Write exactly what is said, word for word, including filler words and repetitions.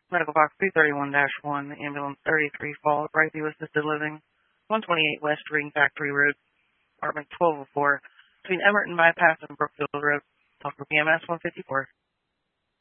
Medical box three thirty-one dash one, ambulance thirty-three Fall, Brightview Assisted Living, one twenty-eight West Ring Factory Road, apartment twelve oh four, between Emerton Bypass and Brookfield Road. Talk with P M S one fifty-four.